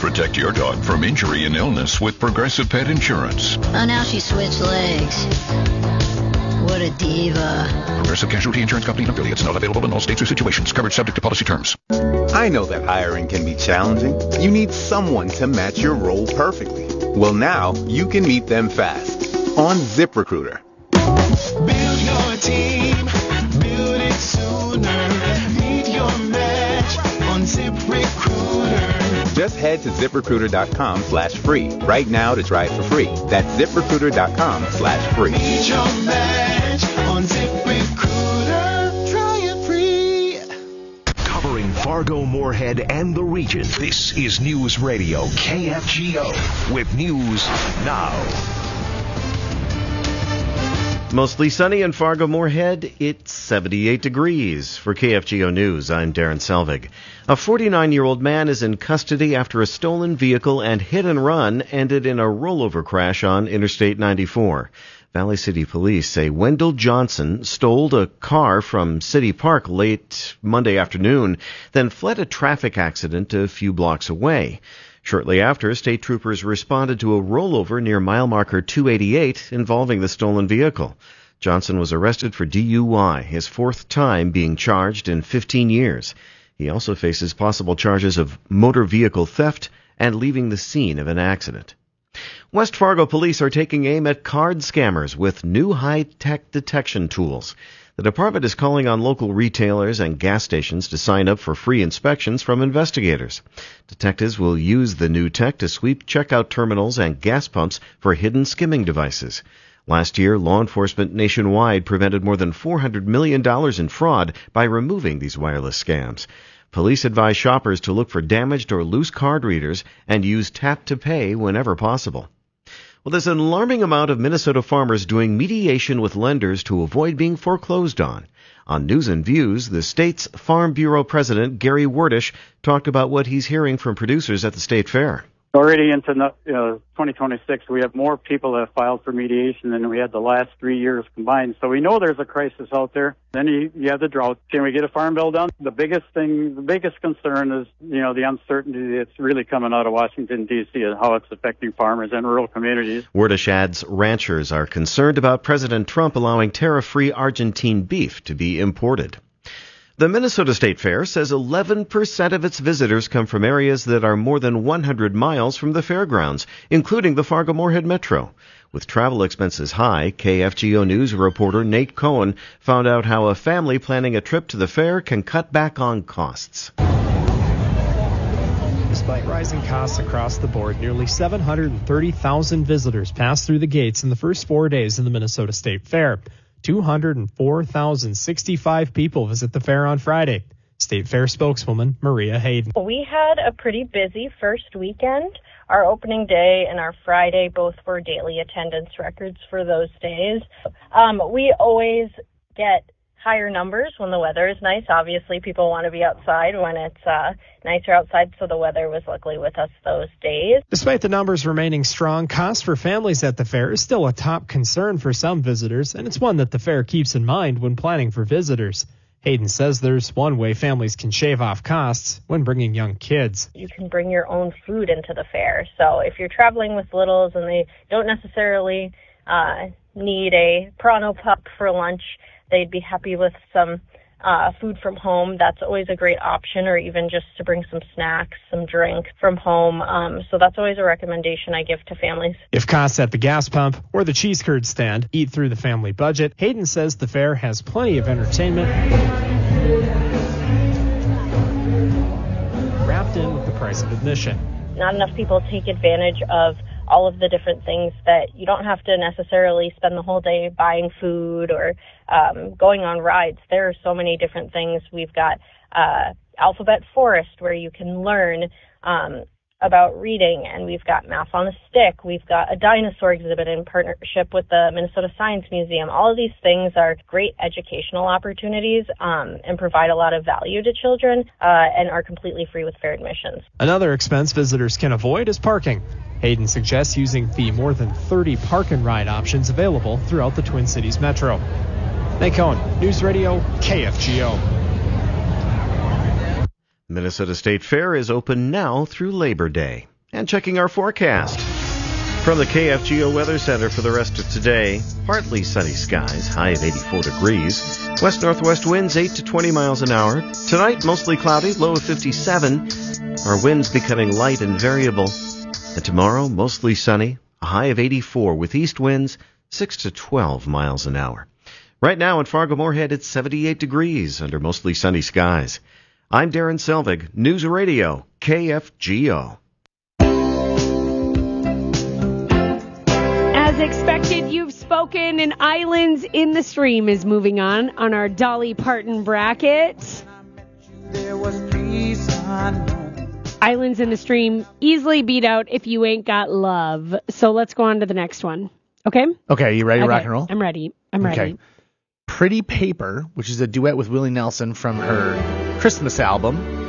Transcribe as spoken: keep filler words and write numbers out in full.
Protect your dog from injury and illness with Progressive Pet Insurance. Oh, now she switched legs. What a diva. Progressive Casualty Insurance Company and affiliates. Not available in all states or situations. Coverage subject to policy terms. I know that hiring can be challenging. You need someone to match your role perfectly. Well, now you can meet them fast on ZipRecruiter. Build your team. Build it sooner. Meet your match on ZipRecruiter. Just head to ZipRecruiter.com slash free right now to try it for free. That's ZipRecruiter.com slash free. Meet your match on ZipRecruiter. Try it free. Covering Fargo, Moorhead, and the region, this is News Radio K F G O with News Now. Mostly sunny in Fargo, Moorhead. It's seventy-eight degrees. For K F G O News, I'm Darren Selvig. A forty-nine-year-old man is in custody after a stolen vehicle and hit and run ended in a rollover crash on Interstate ninety-four. Valley City Police say Wendell Johnson stole a car from City Park late Monday afternoon, then fled a traffic accident a few blocks away. Shortly after, state troopers responded to a rollover near mile marker two eighty-eight involving the stolen vehicle. Johnson was arrested for D U I, his fourth time being charged in fifteen years. He also faces possible charges of motor vehicle theft and leaving the scene of an accident. West Fargo police are taking aim at card scammers with new high-tech detection tools. The department is calling on local retailers and gas stations to sign up for free inspections from investigators. Detectives will use the new tech to sweep checkout terminals and gas pumps for hidden skimming devices. Last year, law enforcement nationwide prevented more than four hundred million dollars in fraud by removing these wireless scams. Police advise shoppers to look for damaged or loose card readers and use tap to pay whenever possible. Well, there's an alarming amount of Minnesota farmers doing mediation with lenders to avoid being foreclosed on. On News and Views, the state's Farm Bureau President Gary Wordish talked about what he's hearing from producers at the state fair. Already into uh, twenty twenty-six, we have more people that have filed for mediation than we had the last three years combined. So we know there's a crisis out there. Then you, you have the drought. Can we get a farm bill done? The biggest thing, the biggest concern is, you know, the uncertainty that's really coming out of Washington, D C and how it's affecting farmers and rural communities. Wordish adds ranchers are concerned about President Trump allowing tariff-free Argentine beef to be imported. The Minnesota State Fair says eleven percent of its visitors come from areas that are more than one hundred miles from the fairgrounds, including the Fargo-Moorhead Metro. With travel expenses high, K F G O News reporter Nate Cohen found out how a family planning a trip to the fair can cut back on costs. Despite rising costs across the board, nearly seven hundred thirty thousand visitors passed through the gates in the first four days of the Minnesota State Fair. two hundred four thousand sixty-five people visit the fair on Friday. State Fair spokeswoman Maria Hayden. We had a pretty busy first weekend. Our opening day and our Friday both were daily attendance records for those days. Um, we always get higher numbers when the weather is nice. Obviously, people want to be outside when it's uh, nicer outside, so the weather was luckily with us those days. Despite the numbers remaining strong, cost for families at the fair is still a top concern for some visitors, and it's one that the fair keeps in mind when planning for visitors. Hayden says there's one way families can shave off costs when bringing young kids. You can bring your own food into the fair. So if you're traveling with littles and they don't necessarily uh, need a Prano pup for lunch, they'd be happy with some uh, food from home. That's always a great option, or even just to bring some snacks, some drink from home. Um, so that's always a recommendation I give to families. If costs at the gas pump or the cheese curd stand eat through the family budget, Hayden says the fair has plenty of entertainment wrapped in with the price of admission. Not enough people take advantage of all of the different things that you don't have to necessarily spend the whole day buying food or um, going on rides. There are so many different things. We've got uh, Alphabet Forest where you can learn um, about reading, and we've got Math on a Stick. We've got a dinosaur exhibit in partnership with the Minnesota Science Museum. All of these things are great educational opportunities um, and provide a lot of value to children uh, and are completely free with fair admissions. Another expense visitors can avoid is parking. Hayden suggests using the more than thirty park and ride options available throughout the Twin Cities Metro. Nate Cohen, News Radio, K F G O. Minnesota State Fair is open now through Labor Day. And checking our forecast. From the K F G O Weather Center for the rest of today, partly sunny skies, high of eighty-four degrees. West-northwest winds eight to twenty miles an hour. Tonight, mostly cloudy, low of fifty-seven. Our winds becoming light and variable. And tomorrow, mostly sunny, a high of eighty-four with east winds six to twelve miles an hour. Right now in Fargo-Moorhead, it's seventy-eight degrees under mostly sunny skies. I'm Darren Selvig, News Radio, K F G O. As expected, You've Spoken, and Islands in the Stream is moving on on our Dolly Parton bracket. Islands in the Stream easily beat out If You Ain't Got Love. So let's go on to the next one. Okay? Okay, you ready to okay. rock and roll? I'm ready. I'm ready. Okay. Pretty Paper, which is a duet with Willie Nelson from her Christmas album.